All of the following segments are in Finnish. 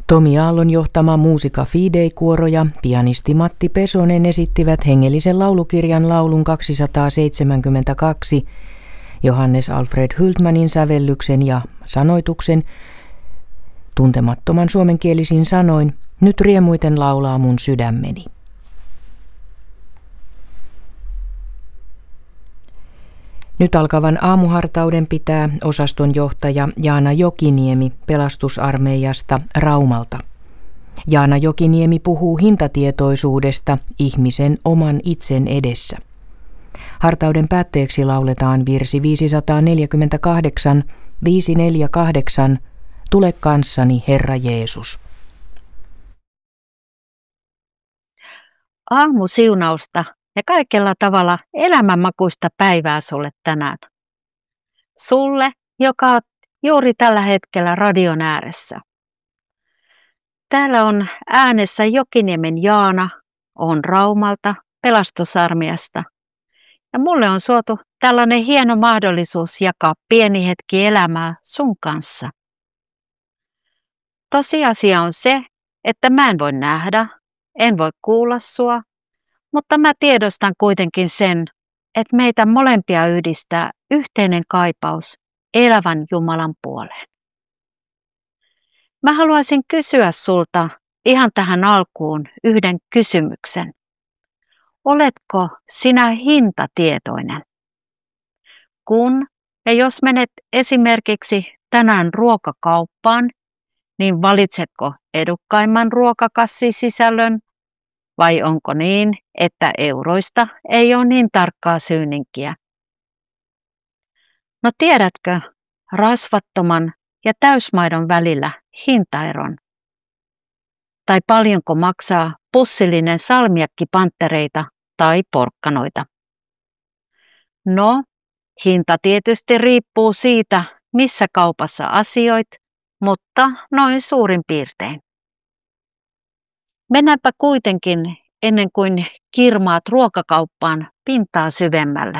Tomi Aallon johtama Musica Fidei-kuoro ja pianisti Matti Pesonen esittivät hengellisen laulukirjan laulun 272, Johannes Alfred Hultmanin sävellyksen ja sanoituksen, tuntemattoman suomenkielisin sanoin, nyt riemuiten laulaa mun sydämeni. Nyt alkavan aamuhartauden pitää osaston johtaja Jaana Jokiniemi pelastusarmeijasta Raumalta. Jaana Jokiniemi puhuu hintatietoisuudesta ihmisen oman itsen edessä. Hartauden päätteeksi lauletaan virsi 548, 548, Tule kanssani, Herra Jeesus. Aamusiunausta ja kaikella tavalla elämänmakuista päivää sulle tänään. Sulle, joka oot juuri tällä hetkellä radion ääressä. Täällä on äänessä Jokiniemen Jaana, on Raumalta, pelastusarmeijasta. Ja mulle on suotu tällainen hieno mahdollisuus jakaa pieni hetki elämää sun kanssa. Tosiasia on se, että mä en voi nähdä, en voi kuulla sua, mutta mä tiedostan kuitenkin sen, että meitä molempia yhdistää yhteinen kaipaus elävän Jumalan puoleen. Mä haluaisin kysyä sulta ihan tähän alkuun yhden kysymyksen. Oletko sinä hintatietoinen? Kun ja jos menet esimerkiksi tänään ruokakauppaan, niin valitsetko edukkaimman ruokakassisisällön vai onko niin, että euroista ei ole niin tarkkaa syyninkiä? No tiedätkö rasvattoman ja täysmaidon välillä hintaeron? Tai paljonko maksaa pussillinen salmiakkipanttereita tai porkkanoita? No, hinta tietysti riippuu siitä, missä kaupassa asioit, mutta noin suurin piirtein. Mennäänpä kuitenkin ennen kuin kirmaat ruokakauppaan pintaa syvemmälle.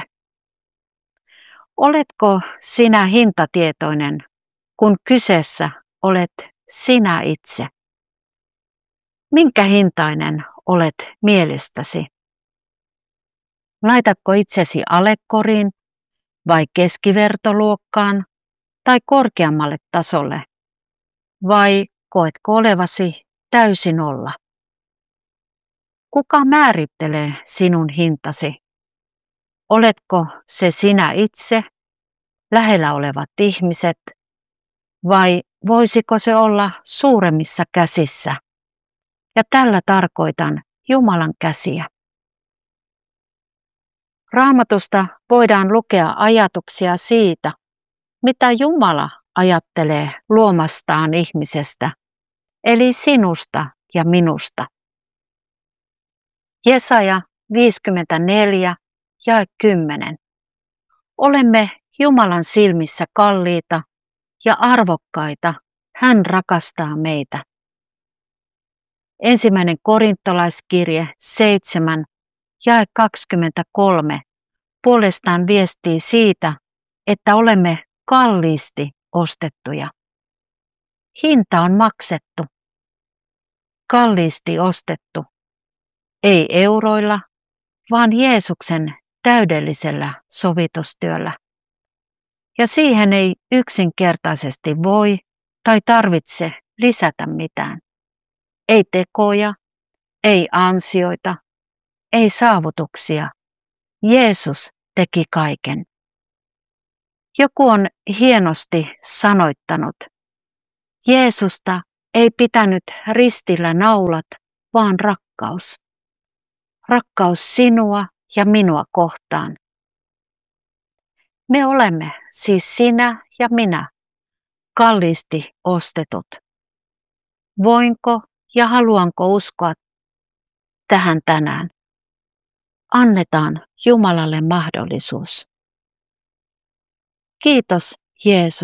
Oletko sinä hintatietoinen, kun kyseessä olet sinä itse? Minkä hintainen olet mielestäsi? Laitatko itsesi alekoriin vai keskivertoluokkaan tai korkeammalle tasolle? Vai koetko olevasi täysin olla? Kuka määrittelee sinun hintasi? Oletko se sinä itse, lähellä olevat ihmiset, vai voisiko se olla suuremmissa käsissä? Ja tällä tarkoitan Jumalan käsiä. Raamatusta voidaan lukea ajatuksia siitä, mitä Jumala ajattelee luomastaan ihmisestä, eli sinusta ja minusta. Jesaja 54, jae 10. Olemme Jumalan silmissä kalliita ja arvokkaita, hän rakastaa meitä. 1. Korintolaiskirje 7, jae 23 puolestaan viestii siitä, että olemme kalliisti ostettuja. Hinta on maksettu. Kalliisti ostettu. Ei euroilla, vaan Jeesuksen täydellisellä sovitustyöllä. Ja siihen ei yksinkertaisesti voi tai tarvitse lisätä mitään. Ei tekoja, ei ansioita, ei saavutuksia. Jeesus teki kaiken. Joku on hienosti sanoittanut, Jeesusta ei pitänyt ristillä naulat, vaan rakkaus. Rakkaus sinua ja minua kohtaan. Me olemme, siis sinä ja minä, kalliisti ostetut. Voinko ja haluanko uskoa tähän tänään? Annetaan Jumalalle mahdollisuus. Kiitos Jeesus.